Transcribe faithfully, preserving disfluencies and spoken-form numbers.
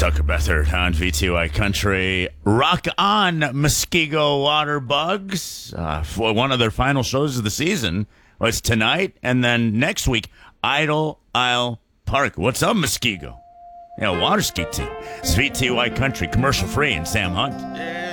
Tucker Bethard on V T Y Country. Rock on, Muskego Water Bugs. Uh, for one of their final shows of the season. Well, it's tonight, and then next week, Idle Isle Park. What's up, Muskego? Yeah, water ski team. It's V T Y Country, commercial free, and Sam Hunt. Yeah.